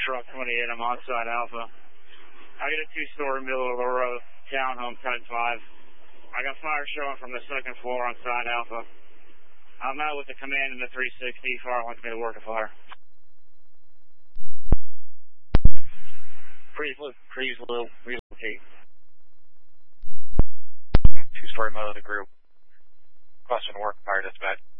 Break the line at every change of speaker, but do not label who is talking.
truck 28, I'm on side Alpha. I got a two-story middle of the road townhome type 5. I got fire showing from the second floor on side Alpha. I'm out with the command in the 360. Fire wants me to work a fire. Please relocate.
Two-story middle of the group. Question work, fire dispatch.